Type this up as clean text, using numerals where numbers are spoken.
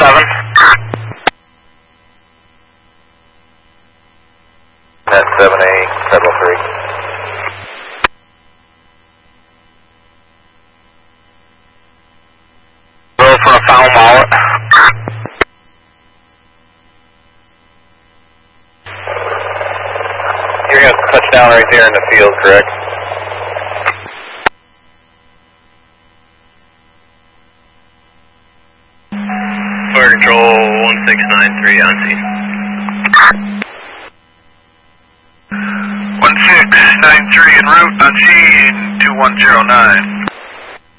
7. Net 7A, 703. Roll for a foul mallet. You're going to touch down right there in the field, correct? Fire Control 1693 on scene. 1693 en route on scene 2109.